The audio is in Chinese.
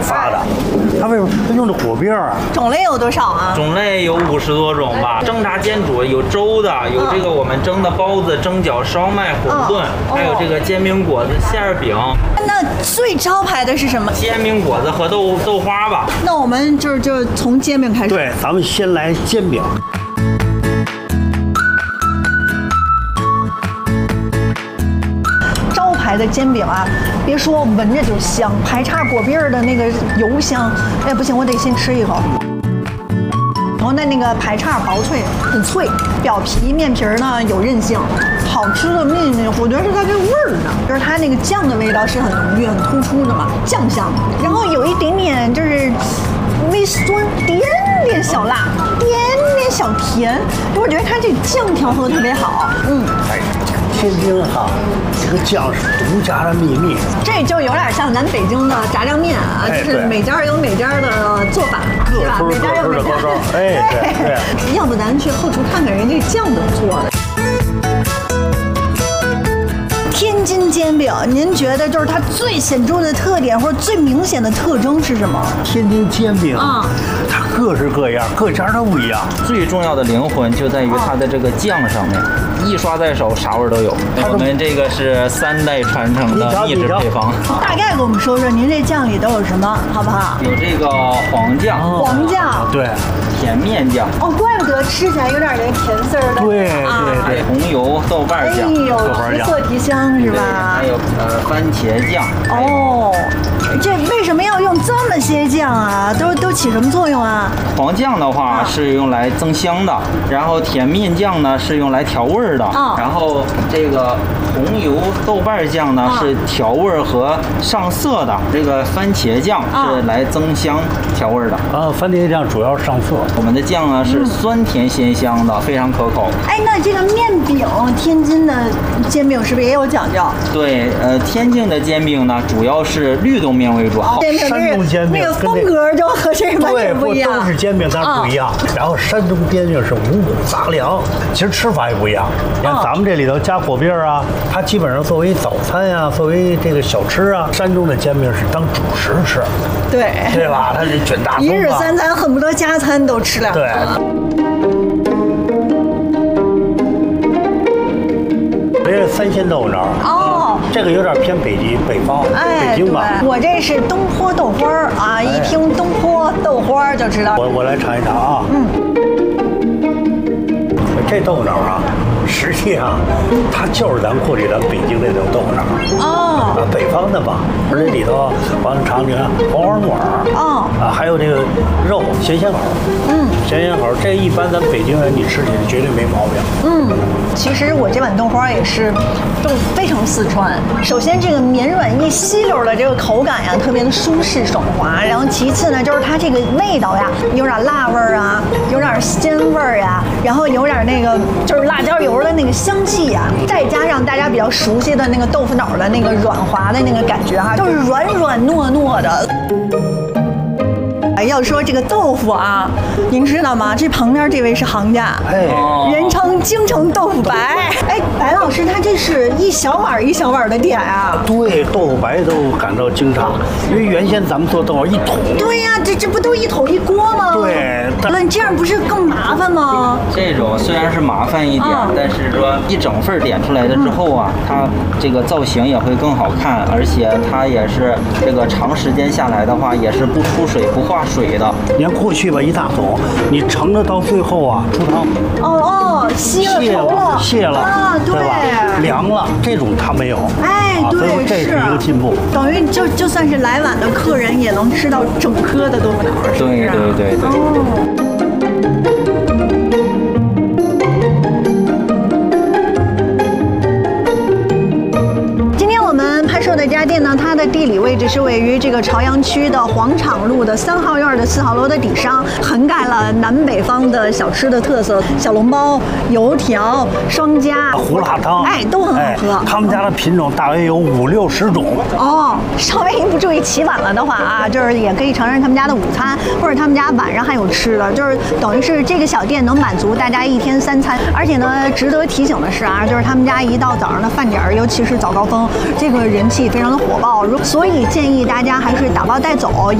发的。它为什么它用的果篦啊？ 种类有多少啊？ 种类有50多种吧，蒸炸煎煮有粥的，有这个我们蒸的包子、蒸饺、烧麦、馄饨，还有这个煎饼果子、馅儿饼。 那最招牌的是什么？ 煎饼果子和豆花吧。 那我们就从煎饼开始。 对，咱们先来煎饼。 招牌的煎饼啊，别说闻着就香，排叉果篦的那个油香，哎不行，我得先吃一口。然后那个排叉薄脆，很脆，表皮面皮呢有韧性，好吃的秘密我觉得是它这味儿呢，就是它那个酱的味道是很浓郁、很突出的嘛，酱香，然后有一点点就是微酸，点点小辣，点点小甜，我觉得它这酱调和特别好， 哎，天津哈，这个酱是独家的秘密。 这就有点像咱北京的炸酱面啊，就是每家有每家的做法，对吧？每家有每家的。 哎，对。 要不咱去后厨看看人这酱怎么做的。天津煎饼，您觉得就是它最显著的特点或者最明显的特征是什么？ 天津煎饼啊，它各式各样，各家都不一样。 最重要的灵魂就在于它的这个酱上面，一刷在手，啥味儿都有。我们这个是3代传承的秘制配方。 大概给我们说说您这酱里都有什么，好不好？ 有这个黄酱， 黄酱， 对， 甜面酱。 哦，怪不得吃起来有点那甜丝儿的。 对。 红油豆瓣酱， 哎呦，提色提香是吧？ 还有番茄酱。 哦，这为什么要用这么些酱啊？都起什么作用啊？ 黄酱的话是用来增香的，然后甜面酱呢是用来调味儿的，然后这个红油豆瓣酱呢是调味儿和上色的，这个番茄酱是来增香调味儿的。 番茄酱主要上色。 我们的酱呢是酸甜鲜香的，非常可口。 哎，那这个面饼，天津的煎饼是不是也有讲究？ 对，天津的煎饼呢主要是绿豆面为主。 山东煎饼那个风格就和这完全不一样。 都是煎饼，但是不一样。然后山东煎饼是五谷杂粮，其实吃法也不一样。你看咱们这里头加果篦啊，它基本上作为早餐呀，作为这个小吃啊，山东的煎饼是当主食吃，对吧？它是卷大葱， 一日三餐恨不得加餐都吃两个。 对。这是3鲜豆腐脑哦，这个有点偏北方，北京吧。 我这是东坡豆花啊，一听东坡豆花就知道。 我来尝一尝啊。这豆腐脑啊，实际上它就是咱过去咱北京那种豆腐脑北方的嘛，而且里头完了尝，你看黄花木耳还有这个肉咸鲜口，咸鲜口这一般咱北京人你吃起来绝对没毛病。 其实我这碗豆花也是都非常四川。首先这个绵软一吸溜的这个口感呀，特别的舒适爽滑。然后其次呢，就是它这个味道呀，有点辣味儿啊，有点鲜味儿呀，然后有点那个就是辣椒油的那个香气呀，再加上大家比较熟悉的那个豆腐脑的那个软滑的那个感觉哈，就是软软糯糯的。要说这个豆腐啊，您知道吗？这旁边这位是行家，人称京城豆腐白。哎，白老师，他这是一小碗一小碗的点啊？ 对，豆腐白都感到惊诧，因为原先咱们做豆腐一桶。 对呀，这不都一桶一锅吗？ 对， 那这样不是更麻烦吗？ 这种虽然是麻烦一点，但是说一整份点出来的之后啊，它这个造型也会更好看，而且它也是这个长时间下来的话，也是不出水不化水的。 你看过去吧，一大桶，你盛的到最后啊，出汤。泄了啊，对吧？凉了，这种它没有。 哎，对， 这是一个进步。 等于就算是来晚的客人也能吃到整颗的豆腐脑。 对。 这家店呢，它的地理位置是位于这个朝阳区的广场路的3号院的4号楼的底上，涵盖了南北方的小吃的特色，小笼包、油条、双夹、 胡辣汤， 哎，都很好喝。 他们家的品种大约有50-60种。 稍微一不注意起晚了的话啊，就是也可以尝尝他们家的午餐，或者他们家晚上还有吃的，就是等于是这个小店能满足大家1天3餐。而且呢，值得提醒的是啊，就是他们家一到早上的饭点，尤其是早高峰，这个人气非常的火爆，所以建议大家还是打包带走。